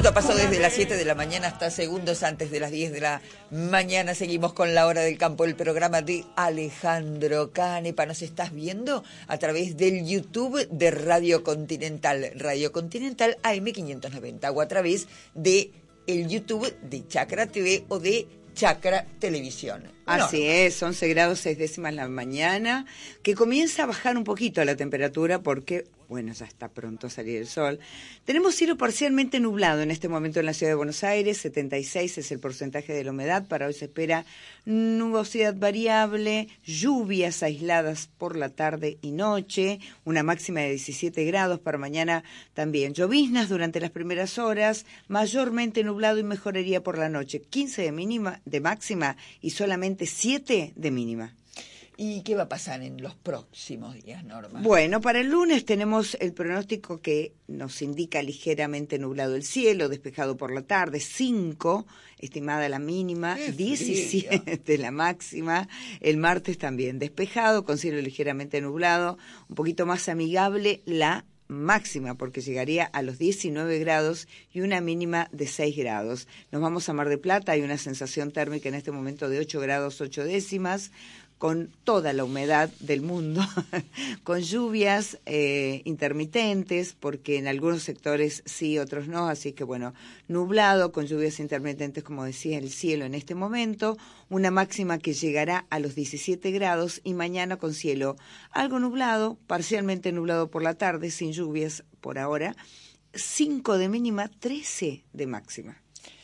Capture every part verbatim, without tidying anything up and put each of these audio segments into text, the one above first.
minuto pasó desde las siete de la mañana hasta segundos antes de las diez de la mañana. Seguimos con La Hora del Campo, el programa de Alejandro Canepa. Nos estás viendo a través del YouTube de Radio Continental, Radio Continental A M quinientos noventa, o a través de el YouTube de Chacra T V o de Chacra Televisión. Así no. es, once grados seis décimas la mañana, que comienza a bajar un poquito la temperatura porque, bueno, ya está pronto a salir el sol. Tenemos cielo parcialmente nublado en este momento en la ciudad de Buenos Aires, setenta y seis es el porcentaje de la humedad. Para hoy se espera nubosidad variable, lluvias aisladas por la tarde y noche, una máxima de diecisiete grados. Para mañana también lloviznas durante las primeras horas, mayormente nublado y mejoraría por la noche, quince de mínima, de máxima y solamente siete de mínima. ¿Y qué va a pasar en los próximos días, Norma? Bueno, para el lunes tenemos el pronóstico que nos indica ligeramente nublado el cielo, despejado por la tarde, cinco, estimada la mínima, diecisiete la máxima. El martes también despejado, con cielo ligeramente nublado, un poquito más amigable la máxima, porque llegaría a los diecinueve grados y una mínima de seis grados. Nos vamos a Mar del Plata, hay una sensación térmica en este momento de ocho grados ocho décimas, con toda la humedad del mundo, con lluvias eh, intermitentes, porque en algunos sectores sí, otros no, así que bueno, nublado, con lluvias intermitentes, como decía, el cielo en este momento, una máxima que llegará a los diecisiete grados y mañana con cielo algo nublado, parcialmente nublado por la tarde, sin lluvias por ahora, cinco de mínima, trece de máxima.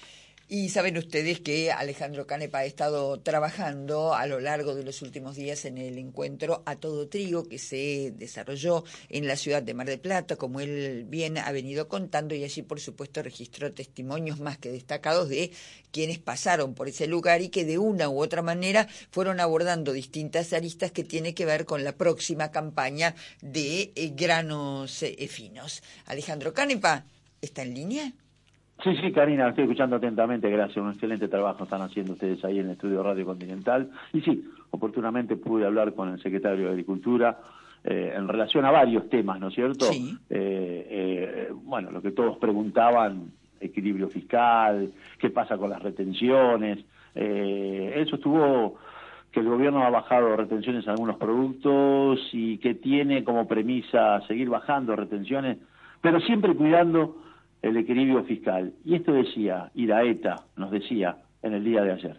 Y saben ustedes que Alejandro Canepa ha estado trabajando a lo largo de los últimos días en el encuentro A Todo Trigo que se desarrolló en la ciudad de Mar del Plata, como él bien ha venido contando, y allí por supuesto registró testimonios más que destacados de quienes pasaron por ese lugar y que de una u otra manera fueron abordando distintas aristas que tiene que ver con la próxima campaña de eh, granos eh, finos. Alejandro Canepa, ¿está en línea? Sí, sí, Karina, estoy escuchando atentamente, gracias, un excelente trabajo están haciendo ustedes ahí en el estudio Radio Continental. Y sí, oportunamente pude hablar con el secretario de Agricultura eh, en relación a varios temas, ¿no es cierto? Sí. Eh, eh, bueno, lo que todos preguntaban, equilibrio fiscal, qué pasa con las retenciones, eh, eso estuvo, que el gobierno ha bajado retenciones en algunos productos y que tiene como premisa seguir bajando retenciones, pero siempre cuidando el equilibrio fiscal. Y esto decía Iraeta, nos decía en el día de ayer.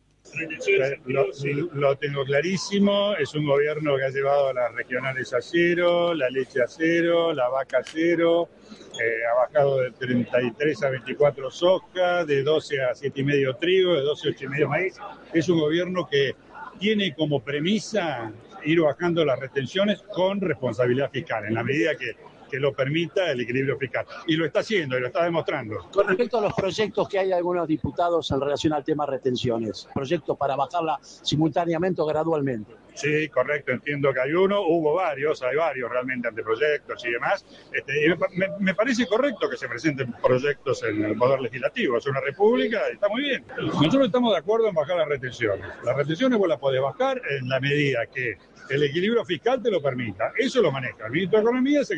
Lo, lo tengo clarísimo, es un gobierno que ha llevado a las regionales a cero, la leche a cero, la vaca a cero, eh, ha bajado de treinta y tres a veinticuatro soja, de doce a siete y medio trigo, de doce a ocho y medio maíz. Es un gobierno que tiene como premisa ir bajando las retenciones con responsabilidad fiscal, en la medida que que lo permita el equilibrio fiscal. Y lo está haciendo, y lo está demostrando. Con respecto a los proyectos que hay algunos diputados en relación al tema retenciones, proyectos para bajarla simultáneamente o gradualmente. Sí, correcto, entiendo que hay uno, hubo varios, hay varios realmente anteproyectos y demás. Este, y me, me parece correcto que se presenten proyectos en el Poder Legislativo, es una república, está muy bien. Nosotros estamos de acuerdo en bajar las retenciones. Las retenciones vos las podés bajar en la medida que el equilibrio fiscal te lo permita. Eso lo maneja el ministro de Economía,